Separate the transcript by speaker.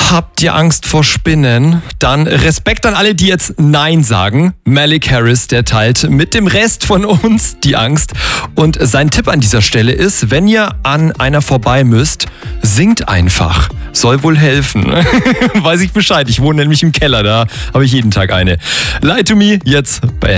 Speaker 1: Habt ihr Angst vor Spinnen? Dann Respekt an alle, die jetzt Nein sagen. Malik Harris, der teilt mit dem Rest von uns die Angst. Und sein Tipp an dieser Stelle ist, wenn ihr an einer vorbei müsst, singt einfach. Soll wohl helfen. Weiß ich Bescheid. Ich wohne nämlich im Keller, da habe ich jeden Tag eine. Lie to Me, jetzt bei